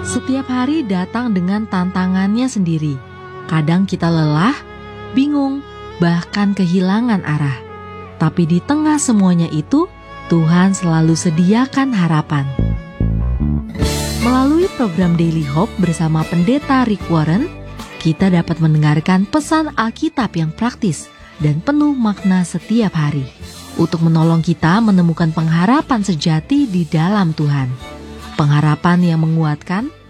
Setiap hari datang dengan tantangannya sendiri. Kadang kita lelah, bingung, bahkan kehilangan arah. Tapi di tengah semuanya itu, Tuhan selalu sediakan harapan. Melalui program Daily Hope bersama Pendeta Rick Warren, kita dapat mendengarkan pesan Alkitab yang praktis dan penuh makna setiap hari, untuk menolong kita menemukan pengharapan sejati di dalam Tuhan. Pengharapan yang menguatkan,